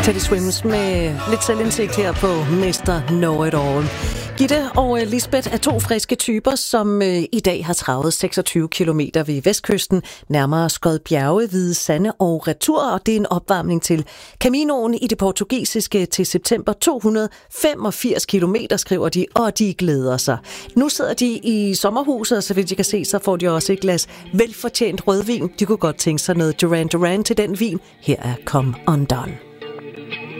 Teddy Swims med lidt selvindsigt her på Mr. Know-It-All. Gitte og Lisbeth er to friske typer, som i dag har travet 26 kilometer ved vestkysten, nærmere Skod Bjerge, Hvide Sande og retur, og det er en opvarmning til Caminoen i det portugisiske til september. 285 kilometer, skriver de, og de glæder sig. Nu sidder de i sommerhuset, og så vidt jeg kan se, så får de også et glas velfortjent rødvin. De kunne godt tænke sig noget Duran Duran til den vin. Her er Come Undone.